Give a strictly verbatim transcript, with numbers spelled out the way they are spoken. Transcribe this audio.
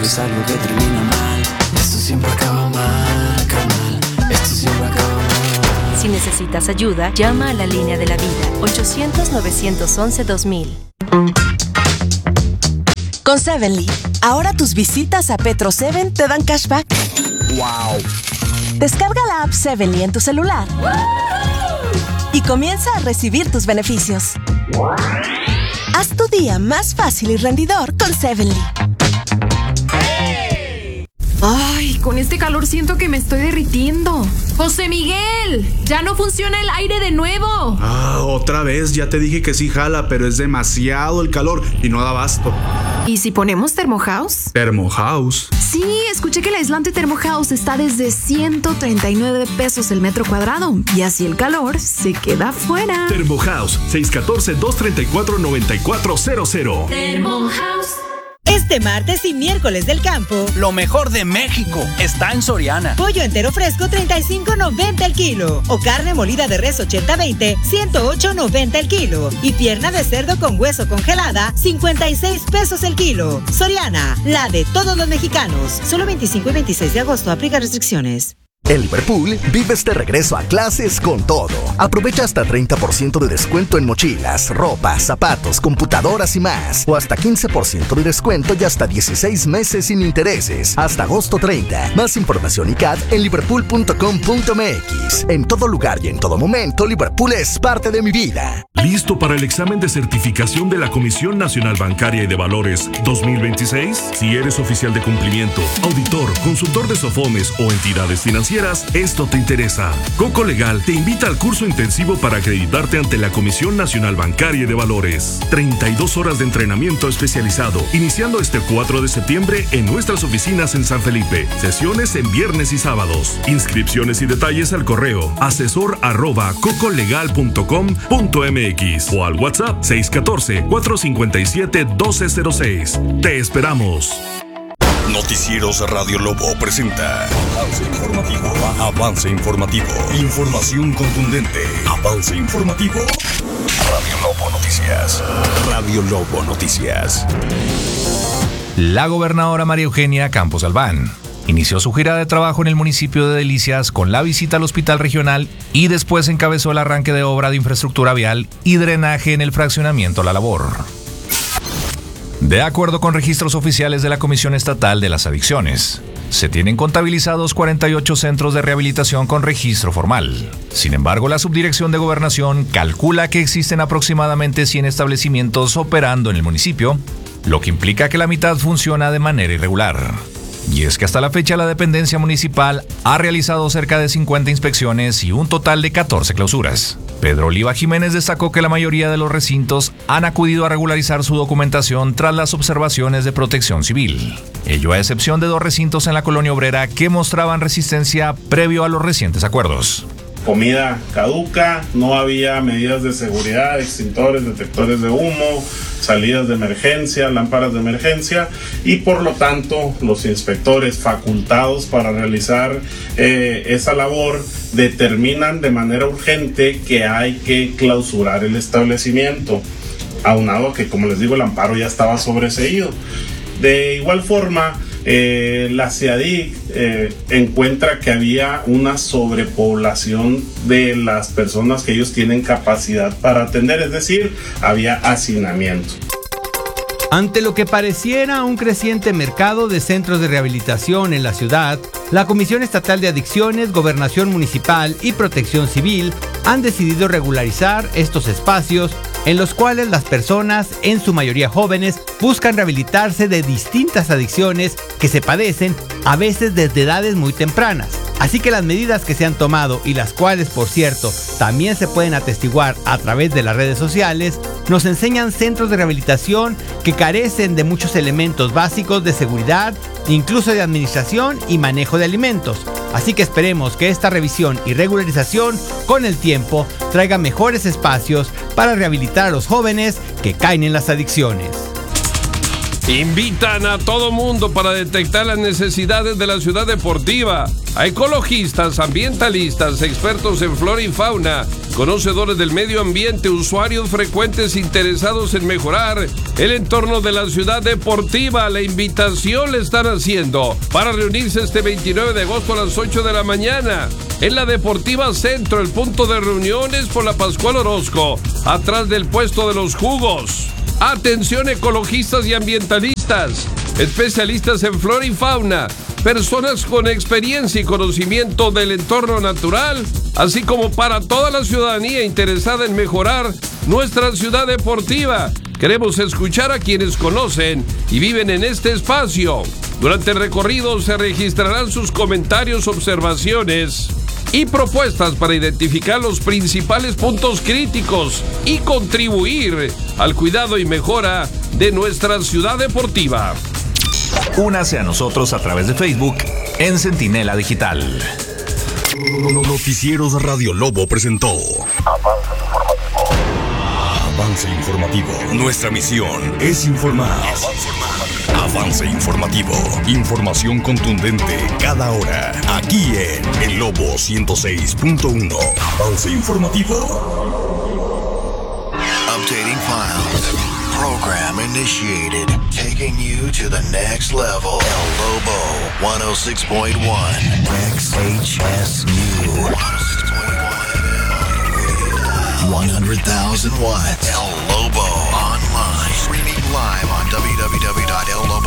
es algo que termina mal. Esto siempre acaba mal, carnal. Esto siempre acaba mal. Si necesitas ayuda, llama a la línea de la vida. ochocientos, novecientos once, dos mil. Con Sevenly, ahora tus visitas a Petro Seven te dan cashback. ¡Wow! Descarga la app Sevenly en tu celular y comienza a recibir tus beneficios. Haz tu día más fácil y rendidor con Sevenly. Ay, con este calor siento que me estoy derritiendo. ¡José Miguel! ¡Ya no funciona el aire de nuevo! Ah, otra vez, ya te dije que sí jala, pero es demasiado el calor y no da abasto. ¿Y si ponemos Thermohouse? ¿Thermohouse? Sí, escuché que el aislante Thermohouse está desde ciento treinta y nueve pesos el metro cuadrado. Y así el calor se queda fuera. Thermohouse, seis uno cuatro, dos tres cuatro, nueve cuatro cero cero. Thermohouse. Este martes y miércoles del campo, lo mejor de México está en Soriana. Pollo entero fresco treinta y cinco noventa el kilo. O carne molida de res ochenta veinte, ciento ocho noventa el kilo. Y pierna de cerdo con hueso congelada, cincuenta y seis pesos el kilo. Soriana, la de todos los mexicanos. Solo veinticinco y veintiséis de agosto, aplica restricciones. En Liverpool, vives de regreso a clases con todo. Aprovecha hasta treinta por ciento de descuento en mochilas, ropa, zapatos, computadoras y más. O hasta quince por ciento de descuento y hasta dieciséis meses sin intereses. Hasta agosto treinta. Más información y C A D en liverpool punto com punto m x. En todo lugar y en todo momento, Liverpool es parte de mi vida. ¿Listo para el examen de certificación de la Comisión Nacional Bancaria y de Valores dos mil veintiséis? Si eres oficial de cumplimiento, auditor, consultor de SOFOMES o entidades financieras, esto te interesa. Coco Legal te invita al curso intensivo para acreditarte ante la Comisión Nacional Bancaria y de Valores. treinta y dos horas de entrenamiento especializado, iniciando este cuatro de septiembre en nuestras oficinas en San Felipe. Sesiones en viernes y sábados. Inscripciones y detalles al correo asesor arroba cocolegal punto com punto m x o al WhatsApp seis uno cuatro, cuatro cinco siete, uno dos cero seis. Te esperamos. Noticieros Radio Lobo presenta Avance Informativo. Avance Informativo. Información contundente. Avance Informativo. Radio Lobo Noticias. Radio Lobo Noticias. La gobernadora María Eugenia Campos Albán inició su gira de trabajo en el municipio de Delicias con la visita al hospital regional y después encabezó el arranque de obra de infraestructura vial y drenaje en el fraccionamiento La Labor. De acuerdo con registros oficiales de la Comisión Estatal de las Adicciones, se tienen contabilizados cuarenta y ocho centros de rehabilitación con registro formal. Sin embargo, la Subdirección de Gobernación calcula que existen aproximadamente cien establecimientos operando en el municipio, lo que implica que la mitad funciona de manera irregular. Y es que hasta la fecha la dependencia municipal ha realizado cerca de cincuenta inspecciones y un total de catorce clausuras. Pedro Oliva Jiménez destacó que la mayoría de los recintos han acudido a regularizar su documentación tras las observaciones de Protección Civil. Ello a excepción de dos recintos en la Colonia Obrera que mostraban resistencia previo a los recientes acuerdos. Comida caduca, no había medidas de seguridad, extintores, detectores de humo, salidas de emergencia, lámparas de emergencia y por lo tanto los inspectores facultados para realizar eh, esa labor determinan de manera urgente que hay que clausurar el establecimiento, aunado a que, como les digo, el amparo ya estaba sobreseído. De igual forma, Eh, la CIADIC eh, encuentra que había una sobrepoblación de las personas que ellos tienen capacidad para atender, es decir, había hacinamiento. Ante lo que pareciera un creciente mercado de centros de rehabilitación en la ciudad, la Comisión Estatal de Adicciones, Gobernación Municipal y Protección Civil han decidido regularizar estos espacios en los cuales las personas, en su mayoría jóvenes, buscan rehabilitarse de distintas adicciones que se padecen a veces desde edades muy tempranas. Así que las medidas que se han tomado y las cuales, por cierto, también se pueden atestiguar a través de las redes sociales, nos enseñan centros de rehabilitación que carecen de muchos elementos básicos de seguridad, incluso de administración y manejo de alimentos. Así que esperemos que esta revisión y regularización con el tiempo traiga mejores espacios para rehabilitar a los jóvenes que caen en las adicciones. Invitan a todo mundo para detectar las necesidades de la ciudad deportiva. A ecologistas, ambientalistas, expertos en flora y fauna, conocedores del medio ambiente, usuarios frecuentes interesados en mejorar el entorno de la ciudad deportiva. La invitación le están haciendo para reunirse este veintinueve de agosto a las ocho de la mañana en la Deportiva Centro, el punto de reuniones por la Pascual Orozco, atrás del puesto de los jugos. Atención ecologistas y ambientalistas, especialistas en flora y fauna, personas con experiencia y conocimiento del entorno natural, así como para toda la ciudadanía interesada en mejorar nuestra ciudad deportiva. Queremos escuchar a quienes conocen y viven en este espacio. Durante el recorrido se registrarán sus comentarios, observaciones y propuestas para identificar los principales puntos críticos y contribuir al cuidado y mejora de nuestra ciudad deportiva. Únase a nosotros a través de Facebook en Centinela Digital. Noticieros Radio Lobo presentó Avance Informativo. Avance Informativo. Nuestra misión es informar. Avance Informativo. Información contundente cada hora. Aquí en El Lobo ciento seis punto uno. Avance Informativo. Updating files. Program initiated. Taking you to the next level. El Lobo one oh six point one. X H S U. one hundred thousand watts. El Lobo online. Streaming live on w w w dot el lobo